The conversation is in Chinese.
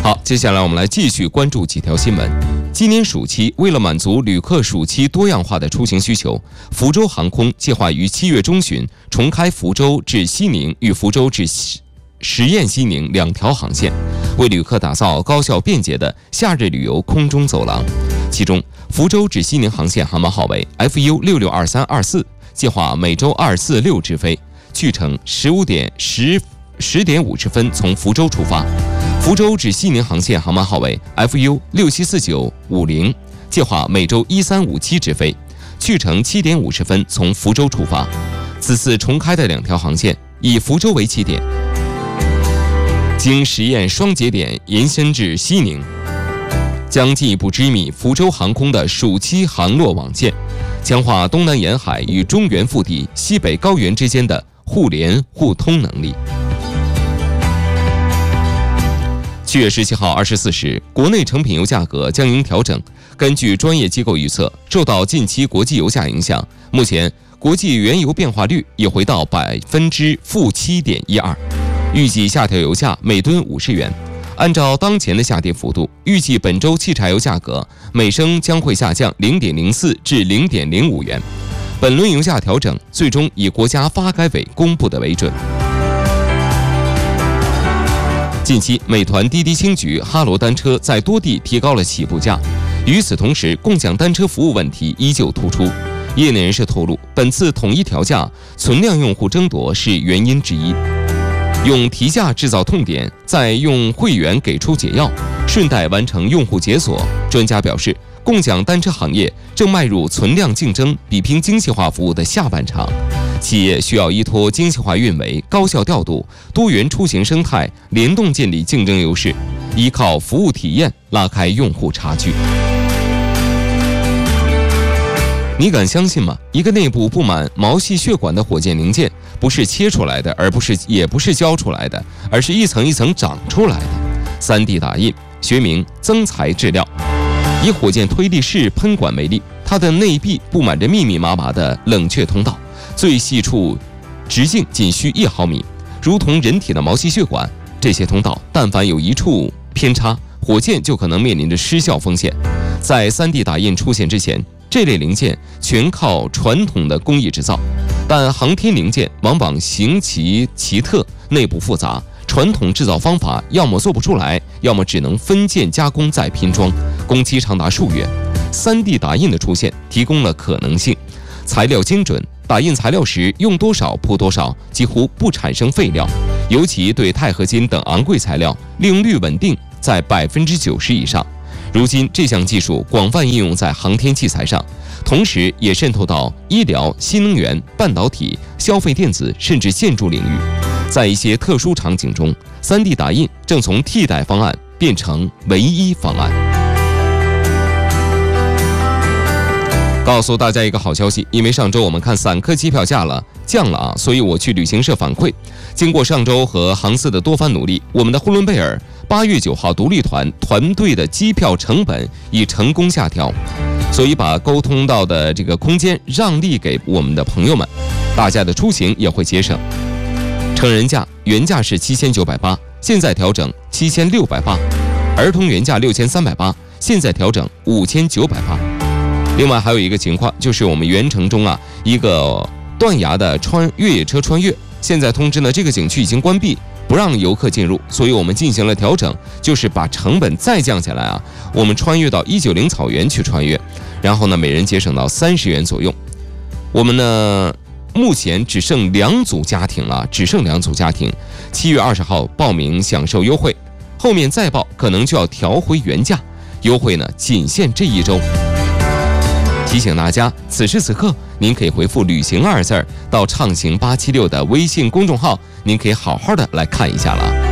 好，接下来我们来继续关注几条新闻。今年暑期，为了满足旅客暑期多样化的出行需求，福州航空计划于7月中旬重开福州至西宁与福州至实验西宁2条航线，为旅客打造高效便捷的夏日旅游空中走廊。其中，福州至西宁航线航班号为 FU662324，计划每周2、4、6直飞，去程10点50分从福州出发。福州至西宁航线航班号为 FU674950，计划每周1、3、5、7直飞，去程7点50分从福州出发。此次重开的2条航线以福州为起点，经实验双节点延伸至西宁，将进一步织密福州航空的暑期航路网线，强化东南沿海与中原腹地、西北高原之间的互联互通能力。7月17号24时，国内成品油价格将应调整。根据专业机构预测，受到近期国际油价影响，目前国际原油变化率已回到-7.12%，预计下调油价每吨50元。按照当前的下跌幅度，预计本周汽柴油价格每升将会下降0.04至0.05元。本轮油价调整最终以国家发改委公布的为准。近期，美团、滴滴青桔、哈罗单车在多地提高了起步价。与此同时，共享单车服务问题依旧突出。业内人士透露，本次统一调价，存量用户争夺是原因之一。用提价制造痛点，再用会员给出解药，顺带完成用户解锁。专家表示，共享单车行业正迈入存量竞争、比拼精细化服务的下半场。企业需要依托精细化运维、高效调度、多元出行生态，联动建立竞争优势，依靠服务体验拉开用户差距。你敢相信吗？一个内部布满毛细血管的火箭零件，不是切出来的，也不是浇出来的，而是一层一层长出来的。3D 打印，学名增材质料，以火箭推力式喷管为例，它的内壁布满着密密麻麻的冷却通道，最细处直径仅需1毫米，如同人体的毛细血管。这些通道但凡有一处偏差，火箭就可能面临着失效风险。在 3D 打印出现之前，这类零件全靠传统的工艺制造，但航天零件往往形奇特，内部复杂，传统制造方法要么做不出来，要么只能分件加工再拼装，工期长达数月。3D 打印的出现提供了可能性，材料精准，打印材料时用多少铺多少，几乎不产生废料，尤其对钛合金等昂贵材料，利用率稳定在90%以上。如今，这项技术广泛应用在航天器材上，同时也渗透到医疗、新能源、半导体、消费电子，甚至建筑领域。在一些特殊场景中，3D 打印正从替代方案变成唯一方案。告诉大家一个好消息，因为上周我们看散客机票价降了所以我去旅行社反馈，经过上周和航司的多番努力，我们的呼伦贝尔8月9号独立团队的机票成本已成功下调，所以把沟通到的这个空间让利给我们的朋友们，大家的出行也会节省。成人价原价是7980，现在调整7680；儿童原价6380，现在调整5980。另外还有一个情况，就是我们原程中一个断崖的越野车穿越，现在通知呢这个景区已经关闭，不让游客进入，所以我们进行了调整，就是把成本再降下来我们穿越到190草原去穿越，然后呢每人节省到30元左右。我们呢目前只剩2组家庭了，7月20号报名享受优惠，后面再报可能就要调回原价，优惠呢仅限这1周。提醒大家，此时此刻您可以回复旅行2字到畅行876的微信公众号，您可以好好的来看一下了。